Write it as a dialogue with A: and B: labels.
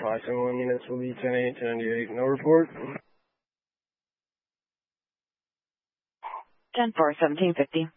A: 571 units will be 10-8, 10-98. No report.
B: 10-4, 1750.